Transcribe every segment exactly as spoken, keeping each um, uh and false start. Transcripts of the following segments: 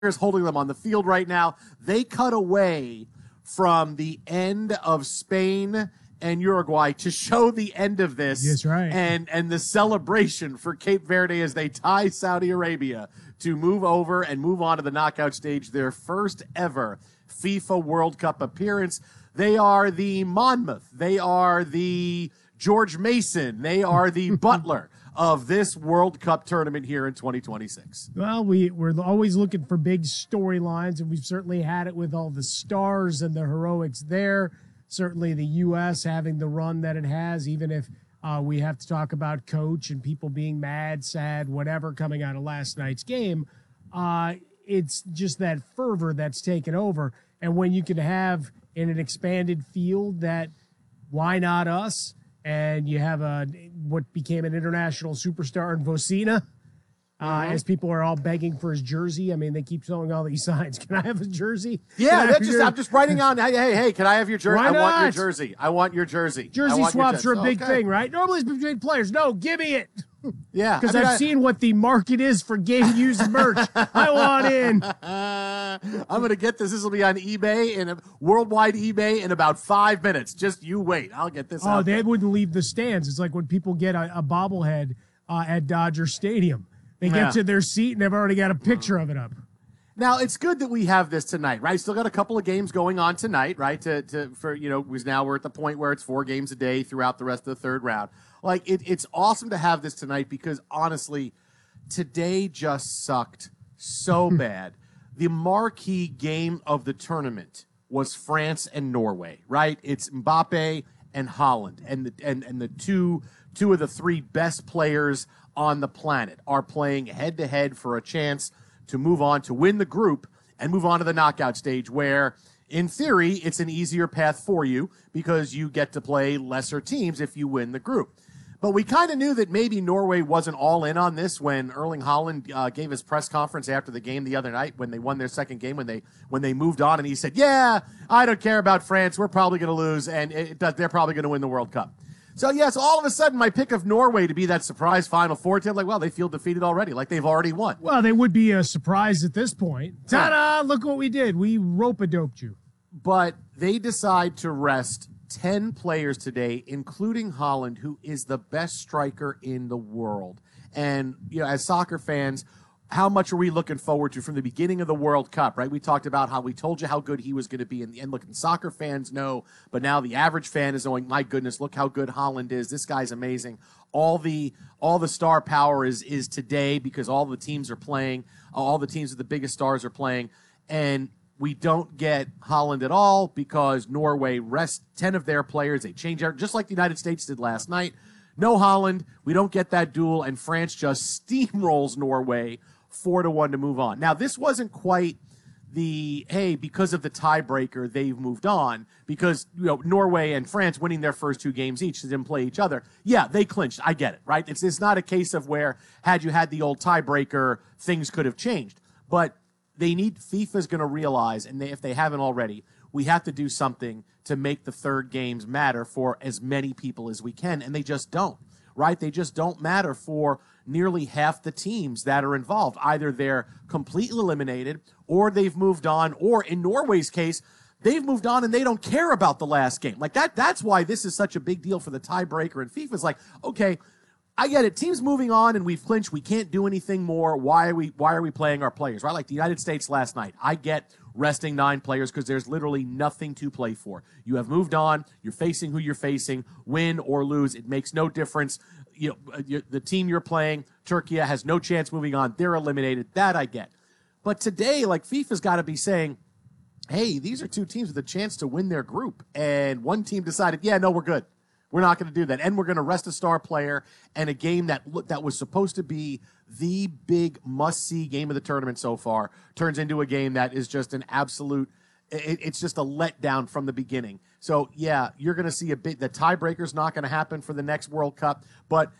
holding them on the field right now. They cut away from the end of Spain and Uruguay to show the end of this. That's right. And, and the celebration for Cape Verde as they tie Saudi Arabia to move over and move on to the knockout stage, their first ever FIFA World Cup appearance. They are the Monmouth. They are the George Mason. They are the Butler of this World Cup tournament here in twenty twenty-six. Well, we, we're always looking for big storylines, and we've certainly had it with all the stars and the heroics there. Certainly the U S having the run that it has, even if uh, we have to talk about coach and people being mad, sad, whatever coming out of last night's game. Uh, it's just that fervor that's taken over. And when you can have in an expanded field that why not us? And you have a what became an international superstar in Vocina, uh, mm-hmm. as people are all begging for his jersey. I mean, they keep showing all these signs. Can I have his jersey? Yeah, that's just, I'm just writing on, hey, hey, hey, can I have your jersey? Why I want your not? jersey. I want your jersey. Jersey swaps are a big okay. thing, right? Normally it's between players. No, give me it. Yeah. Because I mean, I've I, seen what the market is for game used merch. I want in. Uh, I'm going to get this. This will be on eBay, and worldwide eBay in about five minutes. Just you wait. I'll get this Oh, out they there. wouldn't leave the stands. It's like when people get a, a bobblehead uh, at Dodger Stadium. They get Yeah. to their seat, and they've already got a picture of it up. Now, it's good that we have this tonight, right? Still got a couple of games going on tonight, right? To, to for you know, because now we're at the point where it's four games a day throughout the rest of the third round. Like, it, it's awesome to have this tonight because, honestly, today just sucked so bad. The marquee game of the tournament was France and Norway, right? It's Mbappe and Holland, and the, and, and the two two of the three best players on the planet are playing head-to-head for a chance to move on, to win the group and move on to the knockout stage where, in theory, it's an easier path for you because you get to play lesser teams if you win the group. But we kind of knew that maybe Norway wasn't all in on this when Erling Haaland uh, gave his press conference after the game the other night when they won their second game, when they when they moved on, and he said, yeah, I don't care about France. We're probably going to lose, and it, it, they're probably going to win the World Cup. So, yes, all of a sudden, my pick of Norway to be that surprise Final Four team, like, well, they feel defeated already, like they've already won. Well, they would be a surprise at this point. Ta-da! Look what we did. We rope-a-doped you. But they decide to rest ten players today, including Haaland, who is the best striker in the world. And, you know, as soccer fans, how much are we looking forward to from the beginning of the World Cup, right? We talked about how we told you how good he was going to be. And, and look, soccer fans know, but now the average fan is going, my goodness, look how good Haaland is. This guy's amazing. All the all the star power is is today because all the teams are playing. All the teams with the biggest stars are playing. And we don't get Haaland at all because Norway rests ten of their players. They change out, just like the United States did last night. No Haaland. We don't get that duel, and France just steamrolls Norway four to one to move on. Now, this wasn't quite the, hey, because of the tiebreaker, they've moved on because, you know, Norway and France winning their first two games each, they didn't play each other. Yeah, they clinched. I get it, right? It's, it's not a case of where, had you had the old tiebreaker, things could have changed. But they need, FIFA's going to realize, and they, if they haven't already, we have to do something to make the third games matter for as many people as we can, and they just don't, right? They just don't matter for nearly half the teams that are involved. Either they're completely eliminated, or they've moved on, or in Norway's case, they've moved on and they don't care about the last game. Like that, that's why this is such a big deal for the tiebreaker, and FIFA's like, okay, I get it. Teams moving on and we've clinched. We can't do anything more. Why are we why are we playing our players, right? Like the United States last night. I get resting nine players because there's literally nothing to play for. You have moved on. You're facing who you're facing. Win or lose, it makes no difference. You know, the team you're playing, Turkey, has no chance moving on. They're eliminated. That I get. But today, like, FIFA's got to be saying, hey, these are two teams with a chance to win their group. And one team decided, yeah, no, we're good. We're not going to do that. And we're going to rest a star player, and a game that that was supposed to be the big must-see game of the tournament so far turns into a game that is just an absolute, it, it's just a letdown from the beginning. So, yeah, you're going to see a bit, the tiebreaker's not going to happen for the next World Cup. But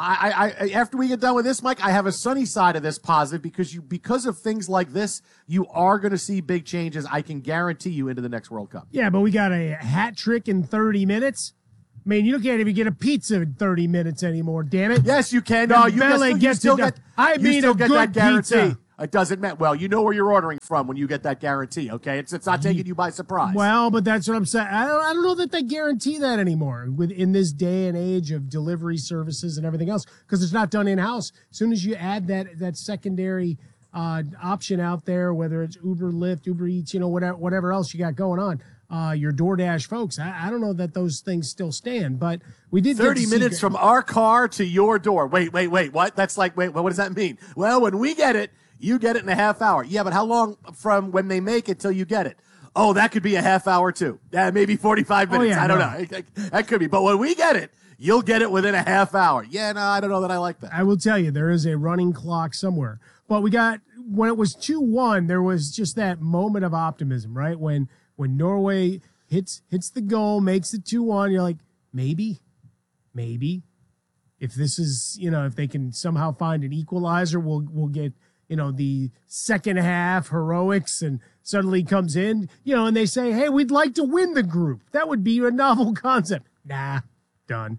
I, I, I, after we get done with this, Mike, I have a sunny side of this positive because you, because of things like this, you are going to see big changes, I can guarantee you, into the next World Cup. Yeah, but we got a hat trick in thirty minutes. I mean, you can't even get a pizza in thirty minutes anymore, damn it. Yes, you can. No, you, Bele can, you gets still it get I you mean still a get good that guarantee. pizza. It doesn't matter. Well, you know where you're ordering from when you get that guarantee, okay? It's it's not taking you by surprise. Well, but that's what I'm saying. I don't, I don't know that they guarantee that anymore with in this day and age of delivery services and everything else, because it's not done in-house. As soon as you add that that secondary uh, option out there, whether it's Uber, Lyft, Uber Eats, you know, whatever whatever else you got going on, uh, your DoorDash folks, I, I don't know that those things still stand. But we did thirty get minutes see- from our car to your door. Wait, wait, wait. What? That's like, wait, what does that mean? Well, when we get it, you get it in a half hour. Yeah, but how long from when they make it till you get it? Oh, that could be a half hour too. Yeah, maybe forty-five minutes. Oh, yeah, I don't no. know. That could be. But when we get it, you'll get it within a half hour. Yeah, no, I don't know that I like that. I will tell you, there is a running clock somewhere. But we got, when it was two one, there was just that moment of optimism, right? When when Norway hits hits the goal, makes it two one, you're like, maybe, maybe. If this is, you know, if they can somehow find an equalizer, we'll we'll get, you know, the second half heroics, and suddenly comes in, you know, and they say, hey, we'd like to win the group. That would be a novel concept. Nah, done.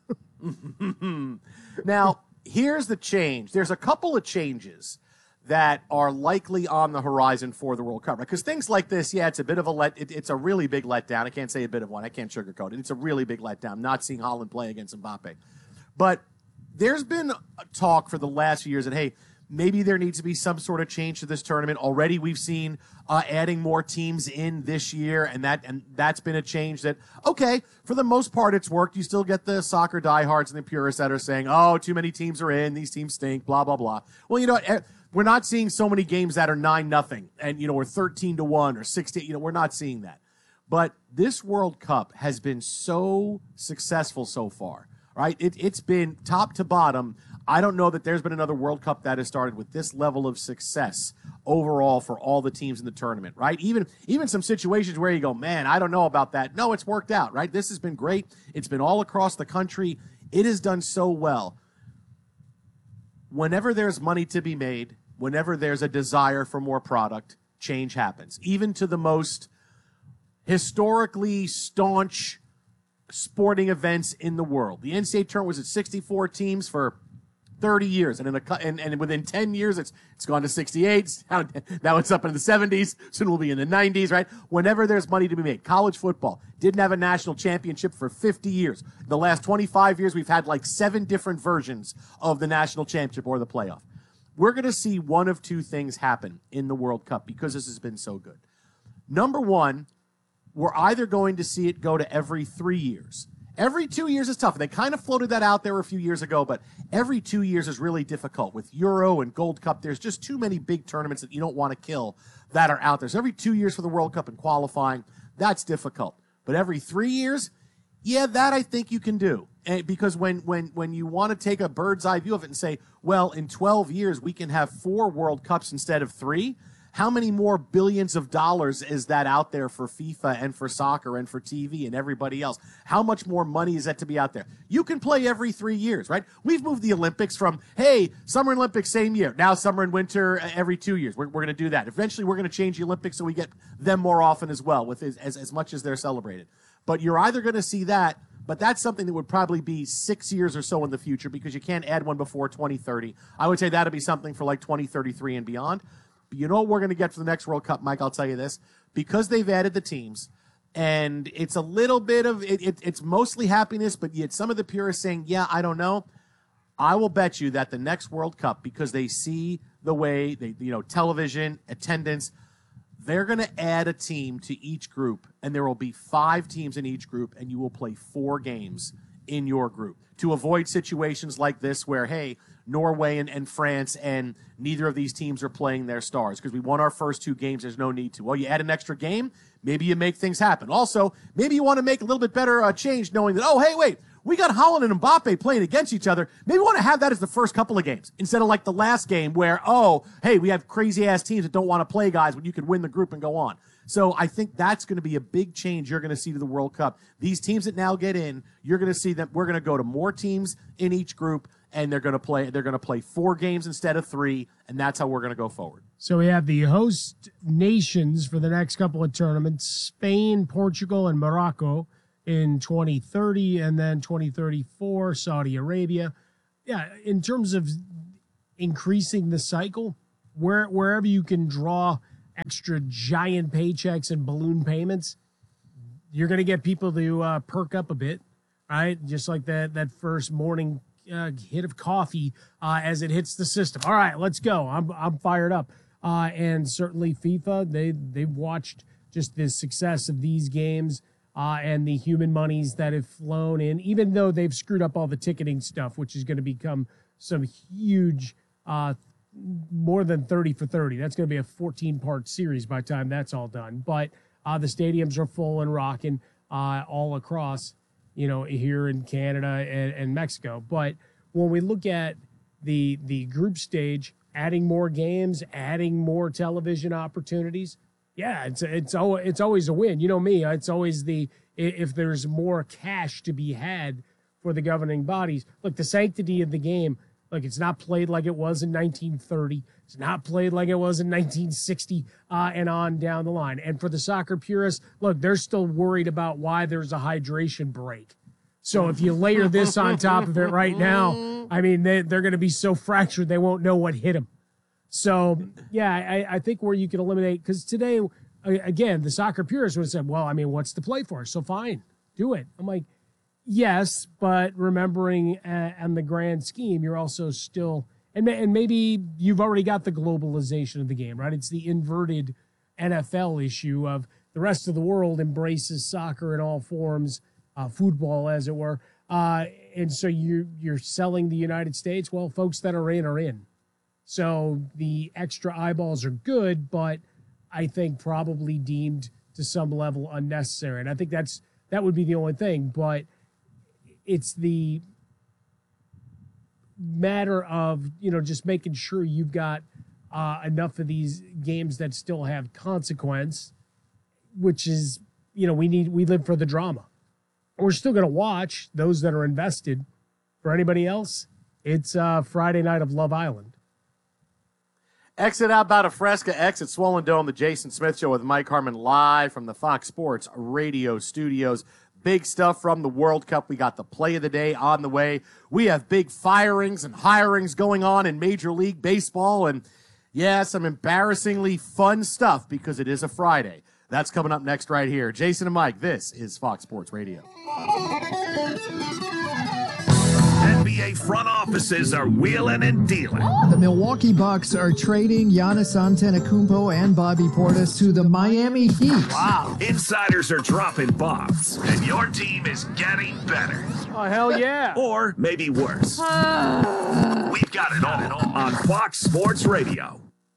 Now, here's the change. There's a couple of changes that are likely on the horizon for the World Cup. Because things like this, yeah, it's a bit of a let. It, it's a really big letdown. I can't say a bit of one. I can't sugarcoat it. It's a really big letdown, not seeing Holland play against Mbappe. But there's been a talk for the last few years that, hey, maybe there needs to be some sort of change to this tournament. Already we've seen uh, adding more teams in this year, and that and that's been a change that, okay, for the most part it's worked. You still get the soccer diehards and the purists that are saying, oh, too many teams are in, these teams stink, blah, blah, blah. Well, you know what? We're not seeing so many games that are nine nothing and, you know, or thirteen to one or sixteen. You know, we're not seeing that. But this World Cup has been so successful so far, right? It, it's been top to bottom. I don't know that there's been another World Cup that has started with this level of success overall for all the teams in the tournament, right? Even even some situations where you go, man, I don't know about that. No, it's worked out, right? This has been great. It's been all across the country. It has done so well. Whenever there's money to be made, whenever there's a desire for more product, change happens. Even to the most historically staunch sporting events in the world. The N C double A tournament was at sixty-four teams for thirty years, and in a and, and within ten years, it's it's gone to sixty-eight. Now, now it's up in the seventies. Soon we'll be in the nineties, right? Whenever there's money to be made. College football didn't have a national championship for fifty years. The last twenty-five years, we've had like seven different versions of the national championship or the playoff. We're going to see one of two things happen in the World Cup because this has been so good. Number one, we're either going to see it go to every three years. Every two years is tough. They kind of floated that out there a few years ago, but every two years is really difficult. With Euro and Gold Cup, there's just too many big tournaments that you don't want to kill that are out there. So every two years for the World Cup and qualifying, that's difficult. But every three years, yeah, that I think you can do. And because when when when you want to take a bird's eye view of it and say, well, in twelve years, we can have four World Cups instead of three, how many more billions of dollars is that out there for FIFA and for soccer and for T V and everybody else? How much more money is that to be out there? You can play every three years, right? We've moved the Olympics from, hey, Summer and Olympics same year. Now summer and winter every two years. We're, we're going to do that. Eventually, we're going to change the Olympics so we get them more often as well, with as, as, as much as they're celebrated. But you're either going to see that, but that's something that would probably be six years or so in the future because you can't add one before twenty thirty. I would say that'll be something for like twenty thirty-three and beyond. You know what we're going to get for the next World Cup, Mike? I'll tell you this. Because they've added the teams, and it's a little bit of, it, it, it's mostly happiness, but yet some of the purists saying, yeah, I don't know. I will bet you that the next World Cup, because they see the way, they, you know, television, attendance, they're going to add a team to each group, and there will be five teams in each group, and you will play four games in your group to avoid situations like this where, hey, Norway and, and France, and neither of these teams are playing their stars because we won our first two games. There's no need to. Well, you add an extra game, maybe you make things happen. Also, maybe you want to make a little bit better uh, change knowing that, oh, hey, wait, we got Holland and Mbappe playing against each other. Maybe we want to have that as the first couple of games instead of like the last game where, oh, hey, we have crazy-ass teams that don't want to play guys when you could win the group and go on. So I think that's going to be a big change you're going to see to the World Cup. These teams that now get in, you're going to see that we're going to go to more teams in each group, and they're going to play they're going to play four games instead of three, and that's how we're going to go forward. So we have the host nations for the next couple of tournaments, Spain, Portugal, and Morocco in twenty thirty, and then twenty thirty-four, Saudi Arabia. Yeah, in terms of increasing the cycle, where wherever you can draw extra giant paychecks and balloon payments, you're going to get people to uh, perk up a bit, right? Just like that that first morning uh, hit of coffee uh, as it hits the system. All right, let's go. I'm I'm fired up. Uh, and certainly FIFA, they they've watched just the success of these games uh, and the human monies that have flown in, even though they've screwed up all the ticketing stuff, which is going to become some huge. Uh, more than thirty for thirty. That's going to be a fourteen-part series by the time that's all done. But uh, the stadiums are full and rocking uh, all across, you know, here in Canada and, and Mexico. But when we look at the the group stage, adding more games, adding more television opportunities, yeah, it's it's it's always a win. You know me, it's always the if there's more cash to be had for the governing bodies. Look, the sanctity of the game. Like, it's not played like it was in nineteen thirty. It's not played like it was in nineteen sixty uh, and on down the line. And for the soccer purists, look, they're still worried about why there's a hydration break. So if you layer this on top of it right now, I mean, they, they're going to be so fractured they won't know what hit them. So, yeah, I, I think where you can eliminate, because today, again, the soccer purists would have said, well, I mean, what's to play for? So fine, do it. I'm like, yes, but remembering uh, on the grand scheme, you're also still, and, and maybe you've already got the globalization of the game, right? It's the inverted N F L issue of the rest of the world embraces soccer in all forms, uh, football, as it were. Uh, and so you, you're selling the United States. Well, folks that are in are in. So the extra eyeballs are good, but I think probably deemed to some level unnecessary. And I think that's that would be the only thing, but it's the matter of, you know, just making sure you've got uh, enough of these games that still have consequence, which is, you know, we need, we live for the drama. We're still going to watch those that are invested. For anybody else, it's uh, Friday night of Love Island. Exit out about a Fresca, exit Swollen Dome, the Jason Smith Show with Mike Harmon live from the Fox Sports Radio studios. Big stuff from the World Cup. We got the play of the day on the way. We have big firings and hirings going on in Major League Baseball. And, yeah, some embarrassingly fun stuff because it is a Friday. That's coming up next right here. Jason and Mike, this is Fox Sports Radio. N B A front offices are wheeling and dealing. The Milwaukee Bucks are trading Giannis Antetokounmpo and Bobby Portis to the Miami Heat. Wow. Insiders are dropping bombs, and your team is getting better. Oh, hell yeah. Or maybe worse. We've got it all on Fox Sports Radio.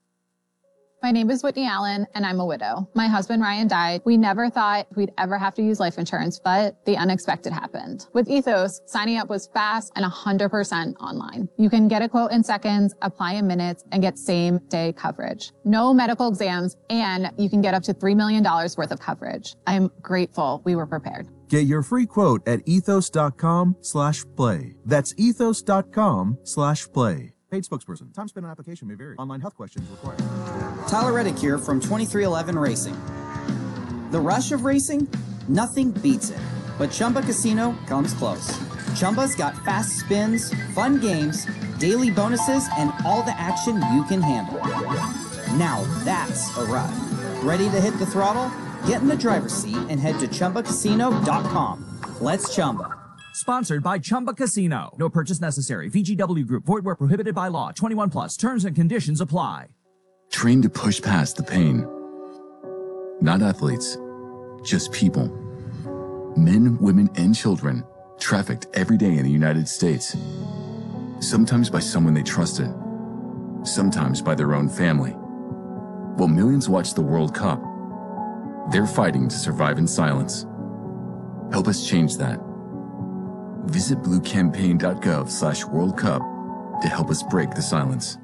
My name is Whitney Allen, and I'm a widow. My husband, Ryan, died. We never thought we'd ever have to use life insurance, but the unexpected happened. With Ethos, signing up was fast and one hundred percent online. You can get a quote in seconds, apply in minutes, and get same-day coverage. No medical exams, and you can get up to three million dollars worth of coverage. I'm grateful we were prepared. Get your free quote at ethos.com slash play. That's ethos.com slash play. Paid spokesperson. Time spent on application may vary. Online health questions required. Tyler Reddick here from twenty-three eleven Racing. The rush of racing? Nothing beats it. But Chumba Casino comes close. Chumba's got fast spins, fun games, daily bonuses, and all the action you can handle. Now that's a ride. Ready to hit the throttle? Get in the driver's seat and head to chumba casino dot com. Let's Chumba. Sponsored by Chumba Casino. No purchase necessary. V G W Group. Void where prohibited by law. twenty-one plus. Terms and conditions apply. Train to push past the pain. Not athletes, just people. Men, women, and children trafficked every day in the United States. Sometimes by someone they trusted. Sometimes by their own family. While millions watch the World Cup, they're fighting to survive in silence. Help us change that. Visit bluecampaign.gov slash World Cup to help us break the silence.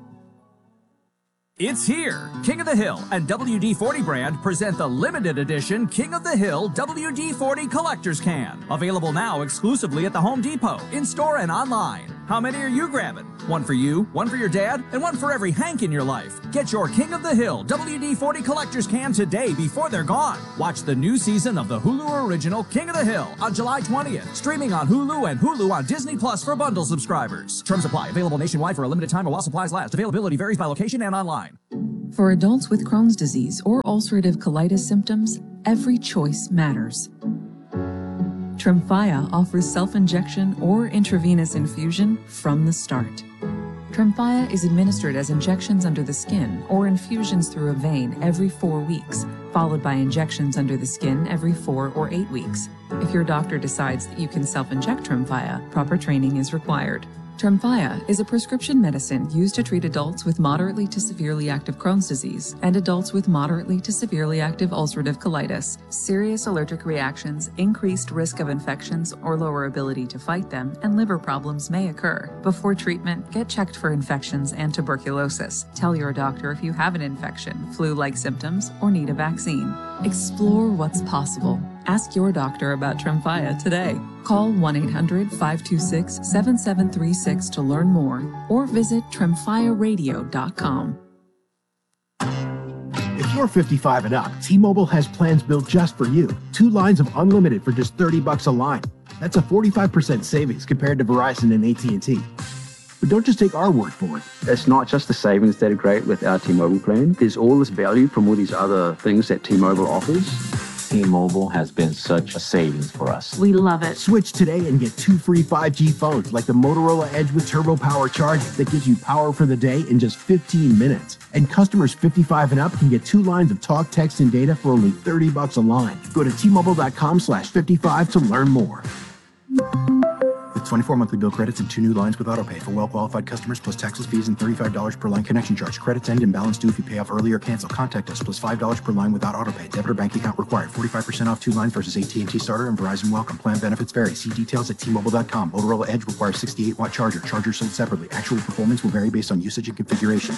It's here. King of the Hill and W D forty brand present the limited edition King of the Hill W D forty Collector's Can. Available now exclusively at the Home Depot, in-store and online. How many are you grabbing? One for you, one for your dad, and one for every Hank in your life. Get your King of the Hill W D forty Collector's Can today before they're gone. Watch the new season of the Hulu original King of the Hill on July twentieth. Streaming on Hulu and Hulu on Disney Plus for bundle subscribers. Terms apply. Available nationwide for a limited time or while supplies last. Availability varies by location and online. For adults with Crohn's disease or ulcerative colitis symptoms, every choice matters. Tremfya offers self-injection or intravenous infusion from the start. Tremfya is administered as injections under the skin or infusions through a vein every four weeks, followed by injections under the skin every four or eight weeks. If your doctor decides that you can self-inject Tremfya, proper training is required. Tremfya is a prescription medicine used to treat adults with moderately to severely active Crohn's disease and adults with moderately to severely active ulcerative colitis. Serious allergic reactions, increased risk of infections or lower ability to fight them, and liver problems may occur. Before treatment, get checked for infections and tuberculosis. Tell your doctor if you have an infection, flu-like symptoms, or need a vaccine. Explore what's possible. Ask your doctor about Tremfya today. Call one eight hundred, five two six, seven seven three six to learn more or visit tremfya radio dot com. If you're fifty-five and up, T-Mobile has plans built just for you. Two lines of unlimited for just thirty bucks a line. That's a forty-five percent savings compared to Verizon and A T and T. But don't just take our word for it. It's not just the savings that are great with our T-Mobile plan. There's all this value from all these other things that T-Mobile offers. T-Mobile has been such a savings for us. We love it. Switch today and get two free five G phones like the Motorola Edge with Turbo Power charging that gives you power for the day in just fifteen minutes. And customers fifty-five and up can get two lines of talk, text, and data for only thirty bucks a line. Go to T-Mobile.com slash 55 to learn more. With twenty-four monthly bill credits and two new lines with autopay for well-qualified customers plus taxes, fees, and thirty-five dollars per line connection charge. Credits end and balance due if you pay off early or cancel. Contact us plus five dollars per line without autopay. Debit or bank account required. forty-five percent off two lines versus A T and T Starter and Verizon Welcome. Plan benefits vary. See details at T Mobile dot com. Motorola Edge requires sixty-eight watt charger. Charger sold separately. Actual performance will vary based on usage and configuration.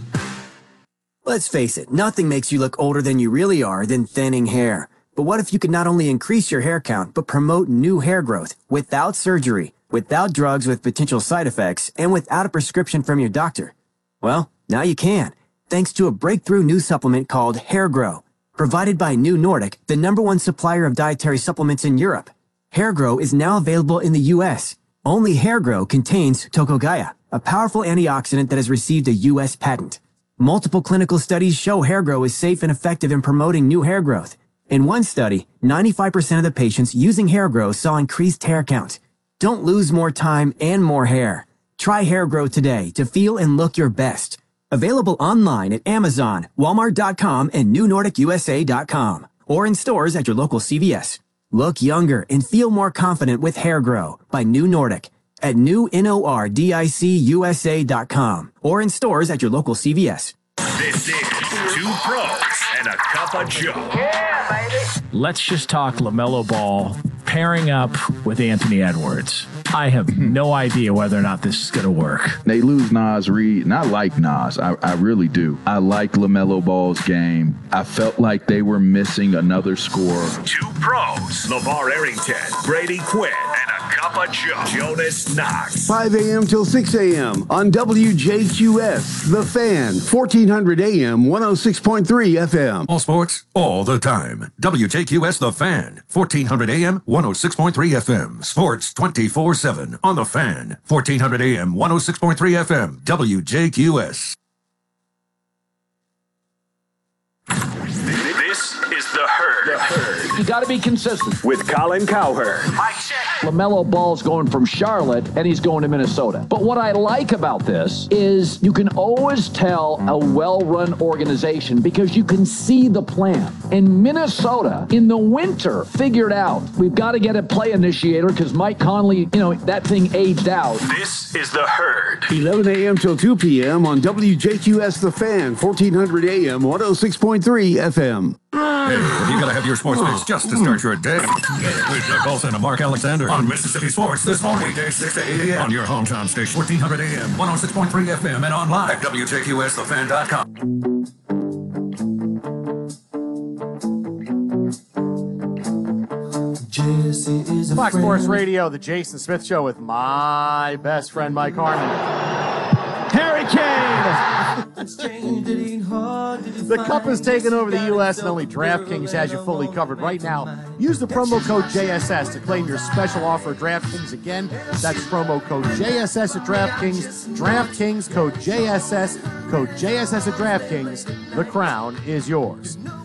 Let's face it, nothing makes you look older than you really are than thinning hair. But what if you could not only increase your hair count, but promote new hair growth without surgery, without drugs with potential side effects, and without a prescription from your doctor? Well, now you can, thanks to a breakthrough new supplement called Hair Grow, provided by New Nordic, the number one supplier of dietary supplements in Europe. Hair Grow is now available in the U S. Only Hair Grow contains Tocogaya, a powerful antioxidant that has received a U S patent. Multiple clinical studies show Hair Grow is safe and effective in promoting new hair growth. In one study, ninety-five percent of the patients using Hair Grow saw increased hair count. Don't lose more time and more hair. Try Hair Grow today to feel and look your best. Available online at Amazon, Walmart dot com, and New Nordic U S A dot com, or in stores at your local C V S. Look younger and feel more confident with Hair Grow by New Nordic at New Nordic U S A dot com, or in stores at your local C V S. This is Two Pros and a Cup of Joe. Yeah, baby. Let's just talk LaMelo Ball pairing up with Anthony Edwards. I have no idea whether or not this is going to work. They lose Nas Reed, and I like Nas. I, I really do. I like LaMelo Ball's game. I felt like they were missing another scorer. Two Pros, LeVar Arrington, Brady Quinn, and a Cup of Joe, Jonas Knox. five a.m. till six a.m. on W J Q S, The Fan, fourteen hundred A M, one oh six point three F M. All sports, all the time. W J Q S The Fan, fourteen hundred A M, one oh six point three F M. Sports twenty-four seven on The Fan, fourteen hundred A M, one oh six point three F M. W J Q S. This is The Herd. The Herd. You got to be consistent. With Colin Cowherd. Mike check. LaMelo Ball's going from Charlotte, and he's going to Minnesota. But what I like about this is you can always tell a well-run organization because you can see the plan. And Minnesota, in the winter, figured out we've got to get a play initiator because Mike Conley, you know, that thing aged out. This is The Herd. eleven a.m. till two p.m. on W J Q S The Fan, fourteen hundred A M, one oh six point three F M. Hey, if you gotta have your sports fix just to start your day, with Doug Olson and Mark Alexander on Mississippi Sports this morning, day six to eight a.m. on your hometown station, fourteen hundred A M, one oh six point three F M, and online at W J Q S the fan dot com. Fox Sports Radio, the Jason Smith Show with my best friend Mike Harmon. Harry Kane! The Cup has taken over the U S and only DraftKings has you fully covered right now. Use the promo code J S S to claim your special offer at DraftKings. Again, that's promo code J S S at DraftKings. DraftKings code J S S. code J S S at DraftKings. The crown is yours.